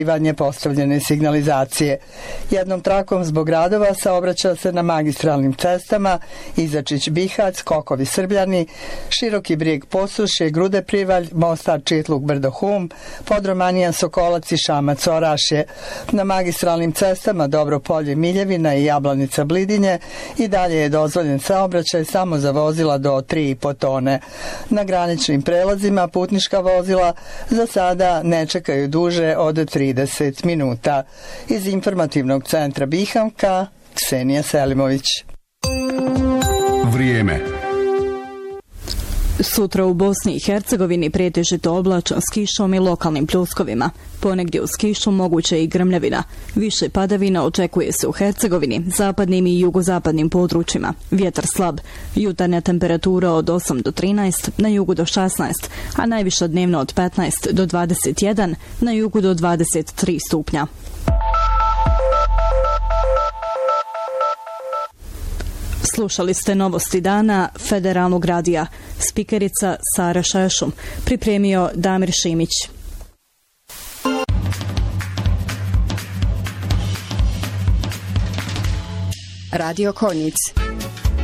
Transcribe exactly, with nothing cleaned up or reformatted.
postavljene signalizacije. Jednom trakom zbog radova saobraća se na magistralnim cestama Izačić-Bihac, Kokovi-Srbljani, Široki Brijeg Posušje, Grude-Privalj, Mostar-Čitluk, Brdo-Hum, Podromanija-Sokolac i Šamac-Orašje. Na magistralnim cestama Dobropolje-Miljevina i Jablanica-Blidinje i dalje je dozvoljen saobraćaj samo za vozila do tri i po tone. Na graničnim prelazima putnička vozila za sada ne čekaju duže od trideset minuta. Iz informativnog centra Bihamka, Ksenija Selimović. Vrijeme. Sutra u Bosni i Hercegovini pretežito oblačno s kišom i lokalnim pljuskovima. Ponegdje uz kišu moguće i grmljavina. Više padavina očekuje se u Hercegovini, zapadnim i jugozapadnim područjima. Vjetar slab. Jutarnja temperatura od osam do trinaest, na jugu do šesnaest, a najviša dnevno od petnaest do dvadeset jedan, na jugu do dvadeset tri stupnja. Slušali ste novosti dana Federalnog radija. Spikerica Sara Šešum. Pripremio Damir Šimić. Radio Konjic.